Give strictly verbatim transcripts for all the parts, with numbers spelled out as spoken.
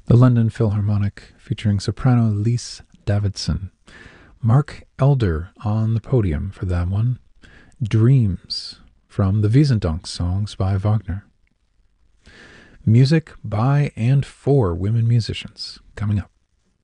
The London Philharmonic featuring soprano Lise Davidson. Mark Elder on the podium for that one. Dreams from the Wiesendank songs by Wagner. Music by and for women musicians coming up.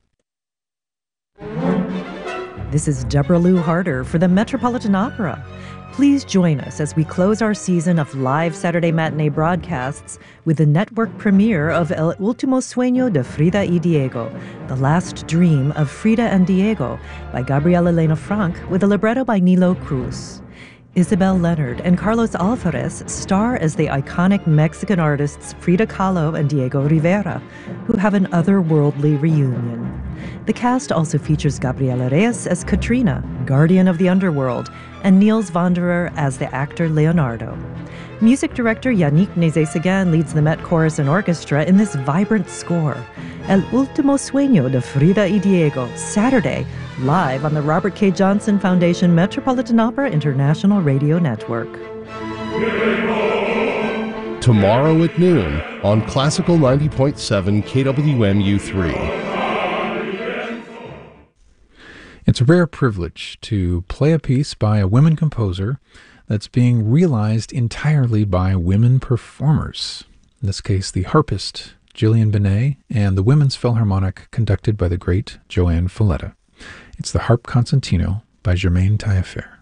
This is Deborah Lou Harder for the Metropolitan Opera. Please join us as we close our season of live Saturday matinee broadcasts with the network premiere of El Último Sueño de Frida y Diego, The Last Dream of Frida and Diego, by Gabriela Elena Frank, with a libretto by Nilo Cruz. Isabel Leonard and Carlos Alvarez star as the iconic Mexican artists Frida Kahlo and Diego Rivera, who have an otherworldly reunion. The cast also features Gabriela Reyes as Katrina, guardian of the underworld, and Niels Wanderer as the actor Leonardo. Music director Yannick Nézet-Séguin leads the Met Chorus and Orchestra in this vibrant score. El Último Sueño de Frida y Diego, Saturday, live on the Robert K. Johnson Foundation Metropolitan Opera International Radio Network. Tomorrow at noon on Classical ninety point seven K W M U three. It's a rare privilege to play a piece by a women composer that's being realized entirely by women performers. In this case, the harpist Gillian Benet and the Women's Philharmonic conducted by the great Joanne Falletta. It's the Harp Concertino by Germaine Taillefer.